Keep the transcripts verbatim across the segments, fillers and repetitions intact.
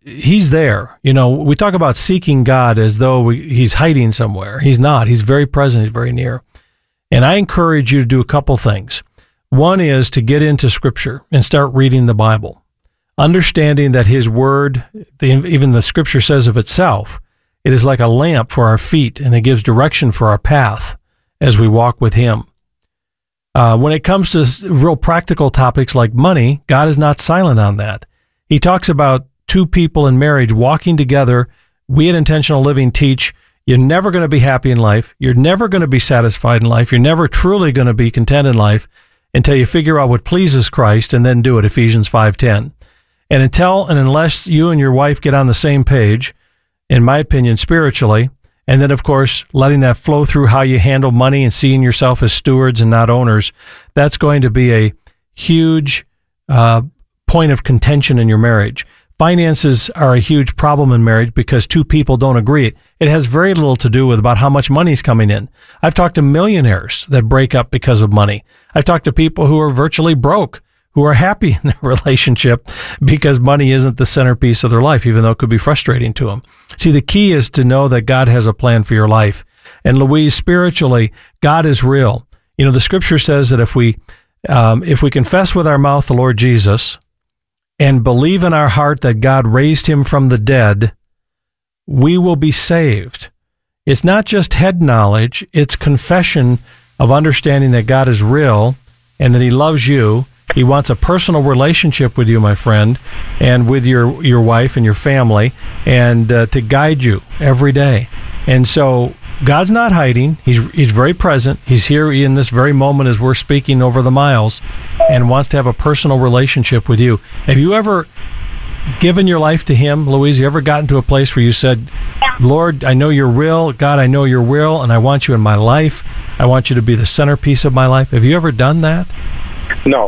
he's there. You know, we talk about seeking God as though we, he's hiding somewhere. He's not. He's very present. He's very near. And I encourage you to do a couple things. One is to get into Scripture and start reading the Bible, understanding that his word, the, even the Scripture says of itself, it is like a lamp for our feet, and it gives direction for our path as we walk with him. Uh, when it comes to real practical topics like money, God is not silent on that. He talks about two people in marriage walking together. We at Intentional Living teach you're never going to be happy in life. You're never going to be satisfied in life. You're never truly going to be content in life until you figure out what pleases Christ and then do it, Ephesians five ten. And until and unless you and your wife get on the same page, in my opinion, spiritually, and then, of course, letting that flow through how you handle money and seeing yourself as stewards and not owners, that's going to be a huge uh, point of contention in your marriage. Finances are a huge problem in marriage because two people don't agree. It has very little to do with about how much money is coming in. I've talked to millionaires that break up because of money. I've talked to people who are virtually broke, who are happy in their relationship because money isn't the centerpiece of their life, even though it could be frustrating to them. See, the key is to know that God has a plan for your life. And Louise, spiritually, God is real. You know, the Scripture says that if we um, if we confess with our mouth the Lord Jesus and believe in our heart that God raised him from the dead, we will be saved. It's not just head knowledge, it's confession of understanding that God is real and that he loves you. He wants a personal relationship with you, my friend, and with your, your wife and your family, and uh, to guide you every day. And so God's not hiding. He's, he's very present. He's here in this very moment as we're speaking over the miles and wants to have a personal relationship with you. Have you ever given your life to him, Louise? You ever gotten to a place where you said, Lord, I know you're real. God, I know you're real, and I want you in my life. I want you to be the centerpiece of my life. Have you ever done that? No.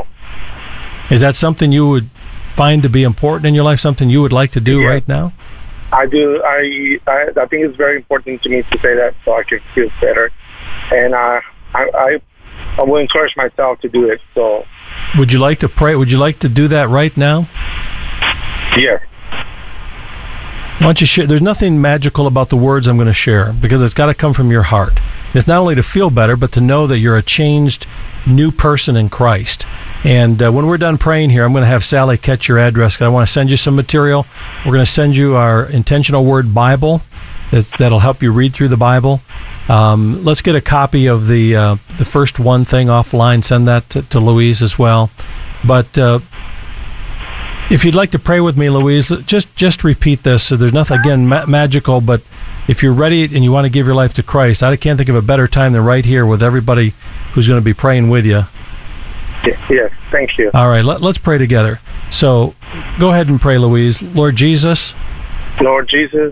Is that something you would find to be important in your life, something you would like to do Yeah. right now? I do. I, I I think it's very important to me to say that so I can feel better. And uh, I, I I will encourage myself to do it. So, Would you like to pray? Would you like to do that right now? yes. Why don't you share? There's nothing magical about the words I'm going to share because it's got to come from your heart. It's not only to feel better, but to know that you're a changed, new person in Christ. And uh, when we're done praying here, I'm going to have Sally catch your address because I want to send you some material. We're going to send you our Intentional Word Bible that, that'll help you read through the Bible. Um, let's get a copy of the uh, the first one thing offline. Send that to, to Louise as well. But uh, if you'd like to pray with me, Louise, just just repeat this. So there's nothing, again, ma- magical, but if you're ready and you want to give your life to Christ, I can't think of a better time than right here with everybody who's going to be praying with you. Yes, thank you. All right, let, let's pray together. So go ahead and pray, Louise. Lord Jesus, Lord Jesus,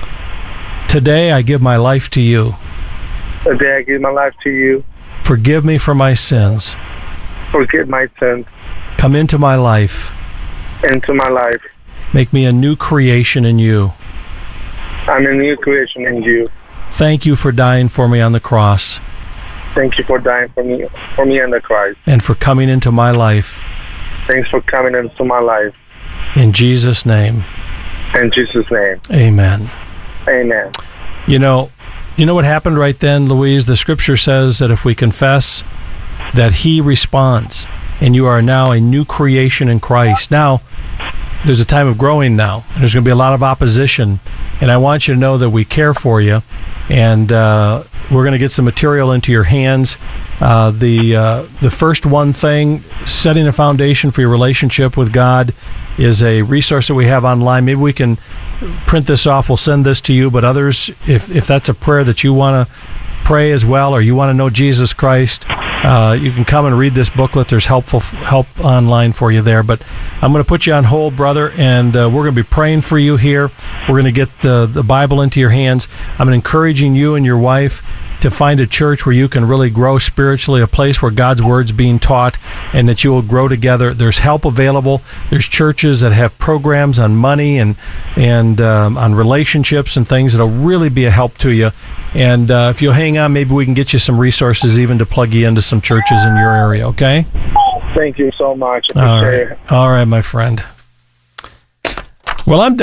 today I give my life to you. today I give my life to you. Forgive me for my sins. Forgive my sins Come into my life. into my life. Make me a new creation in you. I'm a new creation in you. Thank you for dying for me on the cross Thank you for dying for me, for me on the cross. and for coming into my life. Thanks for coming into my life. In Jesus' name, In Jesus' name, amen. amen. You know, you know what happened right then, Louise? The Scripture says that if we confess, that he responds, and you are now a new creation in Christ. Now, there's a time of growing now, and there's going to be a lot of opposition, and I want you to know that we care for you, and uh, we're going to get some material into your hands. Uh, the uh, the first one thing, setting a foundation for your relationship with God, is a resource that we have online. Maybe we can print this off. We'll send this to you, but others, if, if that's a prayer that you want to pray as well, or you want to know Jesus Christ, uh, you can come and read this booklet. There's helpful help online for you there. But I'm going to put you on hold, brother, and uh, we're going to be praying for you here. We're going to get the, the Bible into your hands. I'm encouraging you and your wife to find a church where you can really grow spiritually, a place where God's Word's being taught, and that you will grow together. There's help available. There's churches that have programs on money and and um, on relationships and things that'll really be a help to you. And uh, if you'll hang on, maybe we can get you some resources even to plug you into some churches in your area, okay? Thank you so much. All Appreciate right. it. All right, my friend. Well, I'm done.